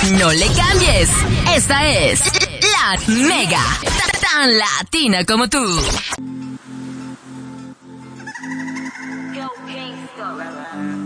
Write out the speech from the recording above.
No le cambies. Esta es La Mega. Tan latina como tú. Go gangsta.